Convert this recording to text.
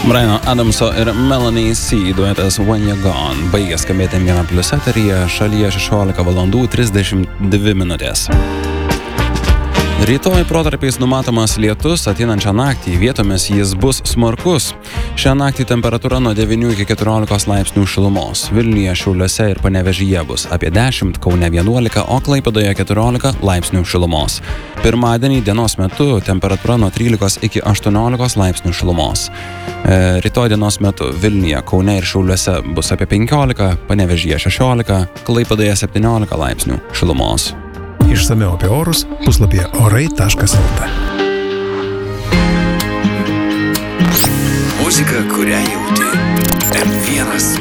Briano Adamso ir Melanie C. duetas When You're Gone baigė skambėti M1+ eteryje, šalyje 16 valandų 32 minutės. Rytoj protarpiais numatomas lietus, ateinančią naktį vietomis jis bus smarkus. Šią naktį temperatūra nuo 9 iki 14 laipsnių šilumos. Vilniuje, Šiauliuose ir Panevėžyje bus apie 10, Kaune 11, o Klaipėdoje 14 laipsnių šilumos. Pirmadienį dienos metu temperatūra nuo 13 iki 18 laipsnių šilumos. Rytoj dienos metu Vilniuje, Kaune ir Šiauliuose bus apie 15, Panevėžyje 16, Klaipėdoje 17 laipsnių šilumos. Išsamiau apie orus puslapyje orai.lt. Muzika, kurią jauti. M1.